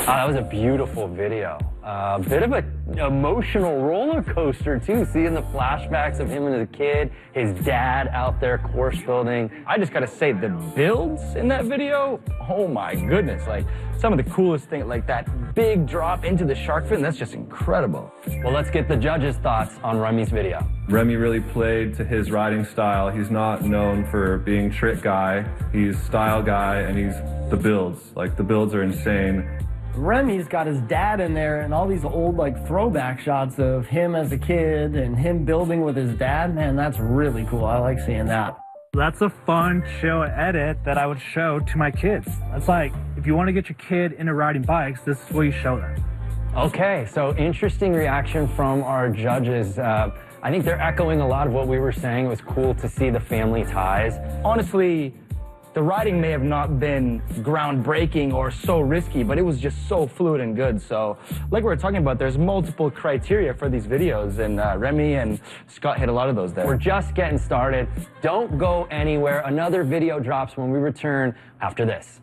That was a beautiful video. A bit of an emotional roller coaster, too, seeing the flashbacks of him as a kid, his dad out there course building. I just gotta say, the builds in that video, oh my goodness, like some of the coolest things, like that big drop into the shark fin, that's just incredible. Well, let's get the judges' thoughts on Remy's video. Remy really played to his riding style. He's not known for being trick guy. He's style guy, and he's the builds. Like, the builds are insane. Remy's got his dad in there and all these old like throwback shots of him as a kid and him building with his dad. Man, that's really cool. I like seeing that. That's a fun, chill edit that I would show to my kids. That's like, if you want to get your kid into riding bikes, this is what you show them. Okay, so interesting reaction from our judges. I think they're echoing a lot of what we were saying. It was cool to see the family ties. Honestly, the riding may have not been groundbreaking or so risky, but it was just so fluid and good. So, like we were talking about, there's multiple criteria for these videos, and Remy and Scott hit a lot of those there. We're just getting started. Don't go anywhere. Another video drops when we return after this.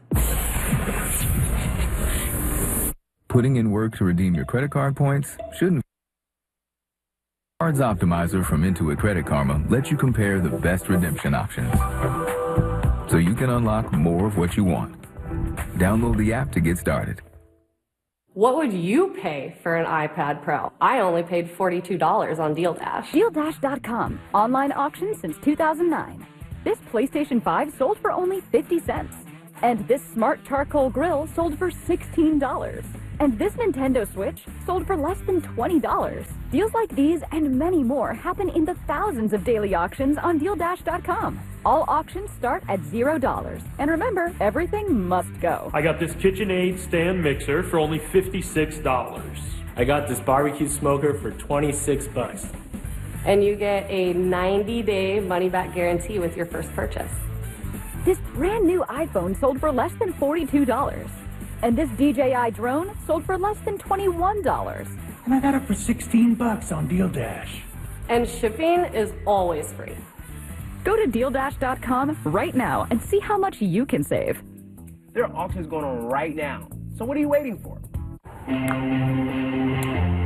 Putting in work to redeem your credit card points shouldn't. Cards Optimizer from Intuit Credit Karma lets you compare the best redemption options, so you can unlock more of what you want. Download the app to get started. What would you pay for an iPad Pro? I only paid $42 on DealDash. DealDash.com. Online auction since 2009. This PlayStation 5 sold for only 50 cents. And this smart charcoal grill sold for $16. And this Nintendo Switch sold for less than $20. Deals like these and many more happen in the thousands of daily auctions on DealDash.com. All auctions start at $0. And remember, everything must go. I got this KitchenAid stand mixer for only $56. I got this barbecue smoker for 26 bucks. And you get a 90-day money-back guarantee with your first purchase. This brand new iPhone sold for less than $42. And this DJI drone sold for less than $21. And I got it for 16 bucks on DealDash. And shipping is always free. Go to DealDash.com right now and see how much you can save. There are auctions going on right now. So what are you waiting for?